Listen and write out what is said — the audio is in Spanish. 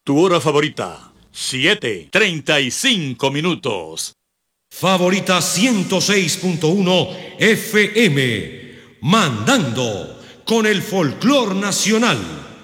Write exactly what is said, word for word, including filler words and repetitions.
Tu hora favorita, siete treinta y cinco minutos. Favorita ciento seis punto uno F M, mandando con el folclor nacional.